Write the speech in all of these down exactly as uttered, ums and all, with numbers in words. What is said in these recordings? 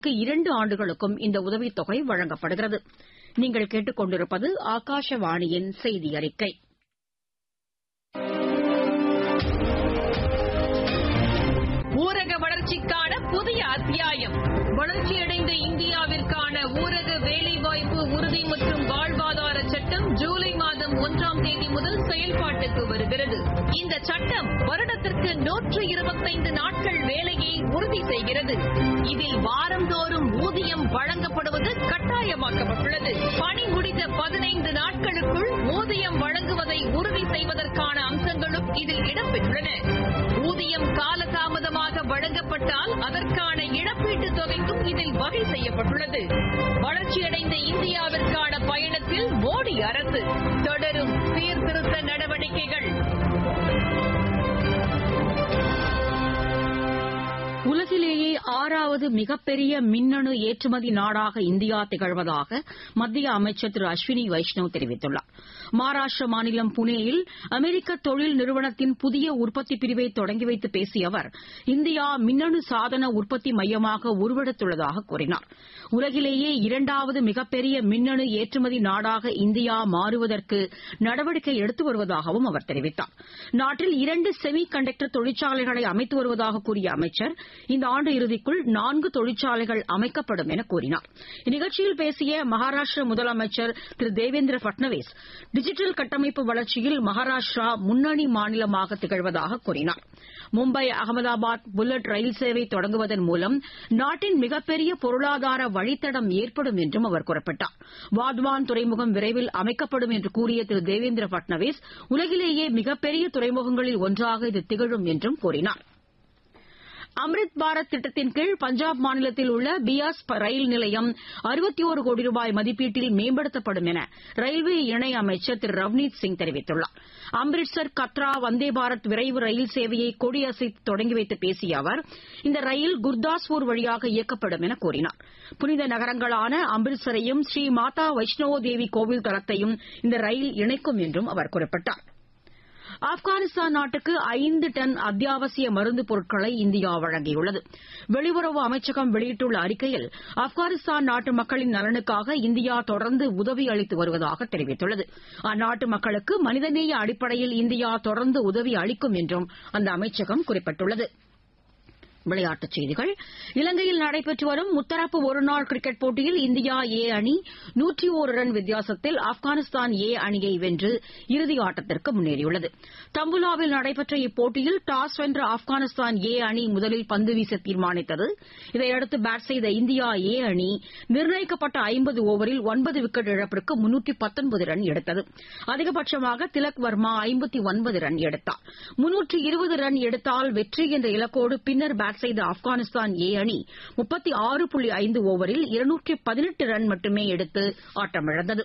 இரண்டு ஆண்டுகளுக்கும் இந்த உதவித்தொகை வழங்கப்படுகிறது. நீங்கள் கேட்டுக் கொண்டிருப்பது ஆகாஷவாணியின் செய்தி அறிக்கை. ஊரக வளர்ச்சிக்கான புதிய அத்தியாயம். வளர்ச்சியடைந்த இந்தியாவிற்கான ஊரக வேலைவாய்ப்பு உறுதி மற்றும் வாழ்வாதார சட்டம் ஜூலை மாதம் ஒன்றாம் தேதி முதல் செயல்பாட்டுக்கு வருகிறது. இந்த சட்டம் வருடத்திற்கு நூற்று இருபத்தைந்து நாட்கள் வேலையை உறுதி செய்கிறது. இதில் வாரந்தோறும் ஊதியம் வழங்கப்படுவது கட்டாயமாக்கப்பட்டுள்ளது. பணி முடிந்த பதினைந்து நாட்களுக்குள் ஊதியம் வழங்குவதை உறுதி செய்வதற்கான அம்சங்களும் இதில் இடம்பெற்றுள்ளன. ஊதியம் காலதாமதமாக வழங்கப்பட்டால் அதற்கான இழப்பீட்டுத் தொகைக்கும் இதில் வகை செய்யப்பட்டுள்ளது. வளர்ச்சியடைந்த இந்தியாவிற்கான பயணத்தில் மோடி அரசு தொடரும் சீர்திருத்த நடவடிக்கைகள். உலகிலேயே ஆறாவது மிகப்பெரிய மின்னணு ஏற்றுமதி நாடாக இந்தியா திகழ்வதாக மத்திய அமைச்சர் திரு அஸ்வினி வைஷ்ணவ் தெரிவித்துள்ளார். மகாராஷ்டிர மாநிலம் புனேயில் அமெரிக்க தொழில் நிறுவனத்தின் புதிய உற்பத்தி பிரிவை தொடங்கி வைத்து பேசிய அவர், இந்தியா மின்னணு சாதன உற்பத்தி மையமாக உருவெடுத்துள்ளதாக கூறினார். உலகிலேயே இரண்டாவது மிகப்பெரிய மின்னணு ஏற்றுமதி நாடாக இந்தியா மாறுவதற்கு நடவடிக்கை எடுத்து வருவதாகவும் அவர் தெரிவித்தார். நாட்டில் இரண்டு செமி கண்டக்டர் தொழிற்சாலைகளை அமைத்து வருவதாக கூறிய அமைச்சர், இந்த ஆண்டு இறுதிக்குள் நான்கு தொழிற்சாலைகள் அமைக்கப்படும் என கூறினார். இந்நிகழ்ச்சியில் பேசிய மகாராஷ்டிர முதலமைச்சர் திரு தேவேந்திர பட்னவிஸ், டிஜிட்டல் கட்டமைப்பு வளர்ச்சியில் மகாராஷ்டிரா முன்னணி மாநிலமாக திகழ்வதாக கூறினார். மும்பை அகமதாபாத் புல்லட் ரயில் சேவை தொடங்குவதன் மூலம் நாட்டின் மிகப்பெரிய பொருளாதார வழித்தடம் ஏற்படும் என்றும் அவர் குறிப்பிட்டார். வாத்வான் துறைமுகம் விரைவில் அமைக்கப்படும் என்று கூறிய திரு தேவேந்திர பட்னவிஸ், உலகிலேயே மிகப்பெரிய துறைமுகங்களில் ஒன்றாக இது திகழும் என்றும் கூறினார். அம்ரித் பாரத் திட்டத்தின் கீழ் பஞ்சாப் மாநிலத்தில் உள்ள பியாஸ் ரயில் நிலையம் அறுபத்தி ஒரு கோடி ரூபாய் மதிப்பீட்டில் மேம்படுத்தப்படும் என ரயில்வே இணை அமைச்சர் திரு ரவ்னீத் சிங் தெரிவித்துள்ளார். அம்ரிட்சர் கத்ரா வந்தே பாரத் விரைவு ரயில் சேவையை கொடியசைத்து தொடங்கி வைத்து பேசிய அவர், இந்த ரயில் குர்தாஸ்பூர் வழியாக இயக்கப்படும் என கூறினார். புனித நகரங்களான அம்ரிட்சரையும் ஸ்ரீ மாதா வைஷ்ணவோ தேவி கோவில் தலத்தையும் இந்த ரயில் இணைக்கும் என்றும் அவர் குறிப்பிட்டார். ஆப்கானிஸ்தான் நாட்டுக்கு ஐந்து டன் அத்தியாவசிய மருந்துப் பொருட்களை இந்தியா வழங்கியுள்ளது. வெளியுறவு அமைச்சகம் வெளியிட்டுள்ள அறிக்கையில், ஆப்கானிஸ்தான் நாட்டு மக்களின் நலனுக்காக இந்தியா தொடர்ந்து உதவி அளித்து வருவதாக தெரிவித்துள்ளது. அந்நாட்டு மக்களுக்கு மனிதநேய அடிப்படையில் இந்தியா தொடர்ந்து உதவி அளிக்கும் என்றும் அந்த அமைச்சகம் குறிப்பிட்டுள்ளது. விளையாட்டுச் செய்திகள். இலங்கையில் நடைபெற்று வரும் முத்தரப்பு ஒருநாள் கிரிக்கெட் போட்டியில் இந்தியா ஏ அணி நூற்று ஒரு ரன் வித்தியாசத்தில் ஆப்கானிஸ்தான் ஏ அணியை வென்று இறுதி ஆட்டத்திற்கு முன்னேறியுள்ளது. தம்புலாவில் நடைபெற்ற இப்போட்டியில் டாஸ் வென்ற ஆப்கானிஸ்தான் ஏ அணி முதலில் பந்து வீச தீர்மானித்தது. இதையடுத்து பேட் செய்த இந்தியா ஏ அணி நிர்ணயிக்கப்பட்ட ஐம்பது ஓவரில் ஒன்பது விக்கெட் இழப்பிற்கு முன்னூற்று பத்தொன்பது ரன் எடுத்தது. அதிகபட்சமாக திலக் வர்மா ஐம்பத்தி ஒன்பது ரன் எடுத்தார். முன்னூற்று இருபது ரன் எடுத்தால் வெற்றி என்ற இலக்கோடு பின்னர் பேட் செய்த ஆப்கானிஸ்தான் ஏ அணி முப்பத்தி ஆறு புள்ளி ஐந்து ஓவரில் இருநூற்று பதினெட்டு ரன் மட்டுமே எடுத்து ஆட்டமிழந்தது.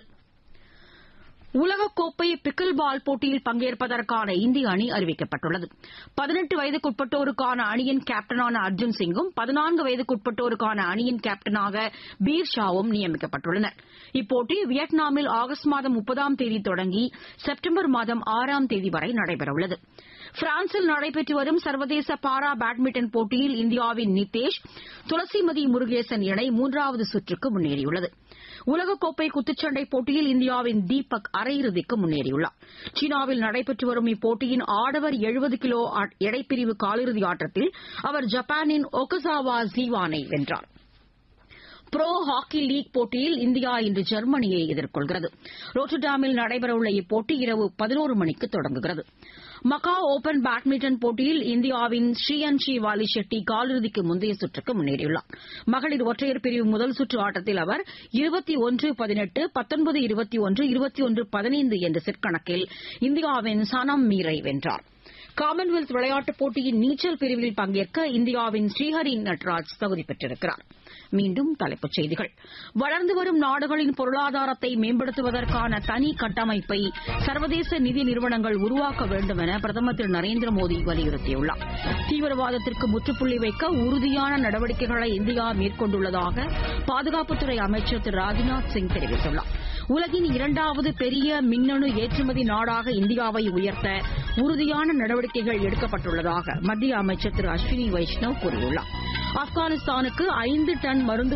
உலகக்கோப்பை பிக்கில் பால் போட்டியில் பங்கேற்பதற்கான இந்திய அணி அறிவிக்கப்பட்டுள்ளது. பதினெட்டு வயதுக்குட்பட்டோருக்கான அணியின் கேப்டனான அர்ஜுன் சிங்கும் பதினான்கு வயதுக்குட்பட்டோருக்கான அணியின் கேப்டனாக பீர் ஷாவும் நியமிக்கப்பட்டுள்ளனர். இப்போட்டி வியட்நாமில் ஆகஸ்ட் மாதம் முப்பதாம் தேதி தொடங்கி செப்டம்பர் மாதம் ஆறாம் தேதி வரை நடைபெறவுள்ளது. பிரான்சில் நடைபெற்று வரும் சர்வதேச பாரா பேட்மிண்டன் போட்டியில் இந்தியாவின் நிதேஷ், துளசிமதி முருகேசன் இணை மூன்றாவது சுற்றுக்கு முன்னேறியுள்ளது. உலகக்கோப்பை குத்துச்சண்டை போட்டியில் இந்தியாவின் தீபக் அரையிறுதிக்கு முன்னேறியுள்ளார். சீனாவில் நடைபெற்று வரும் இப்போட்டியின் ஆடவர் எழுபது கிலோ எடைப்பிரிவு காலிறுதி ஆட்டத்தில் அவர் ஜப்பானின் ஒகசாவா ஜீவானை வென்றார். புரோ ஹாக்கி லீக் போட்டியில் இந்தியா இன்று ஜெர்மனியை எதிர்கொள்கிறது. ரோட்டர்டாமில் நடைபெறவுள்ள இப்போட்டி இரவு பதினோரு மணிக்கு தொடங்குகிறது. மக்காவ் ஓபன் பேட்மிண்டன் போட்டியில் இந்தியாவின் ஸ்ரீயன்ஷி வாலி ஷெட்டி காலிறுதிக்கு முந்தைய சுற்றுக்கு முன்னேறியுள்ளார். மகளிர் ஒற்றையர் பிரிவு முதல் சுற்று ஆட்டத்தில் அவர் இருபத்தி ஒன்று பதினெட்டு, பத்தொன்பது இருபத்தி ஒன்று, இருபத்தி ஒன்று பதினைந்து என்ற செட் கணக்கில் இந்தியாவின் சனம் மீரை வென்றார். காமன்வெல்த் விளையாட்டுப் போட்டியின் நீச்சல் பிரிவில் பங்கேற்க இந்தியாவின் ஸ்ரீஹரி நட்ராஜ் தகுதி பெற்றிருக்கிறார். மீண்டும் தலைப்புச் செய்திகள். வளர்ந்து வரும் நாடுகளின் பொருளாதாரத்தை மேம்படுத்துவதற்கான தனி கட்டமைப்பை சர்வதேச நிதி நிறுவனங்கள் உருவாக்க வேண்டும் என பிரதமர் திரு நரேந்திர மோடி வலியுறுத்தியுள்ளார். தீவிரவாதத்திற்கு முற்றுப்புள்ளி வைக்க உறுதியான நடவடிக்கைகளை இந்தியா மேற்கொண்டுள்ளதாக பாதுகாப்புத்துறை அமைச்சர் திரு ராஜ்நாத் சிங் தெரிவித்துள்ளார். உலகின் இரண்டாவது பெரிய மின்னணு ஏற்றுமதி நாடாக இந்தியாவை உயர்த்த உறுதியான நடவடிக்கைகள் எடுக்கப்பட்டுள்ளதாக மத்திய அமைச்சர் திரு அஸ்வினி வைஷ்ணவ் கூறியுள்ளார். ஆப்கானிஸ்தானுக்கு ஐந்து டன் மருந்து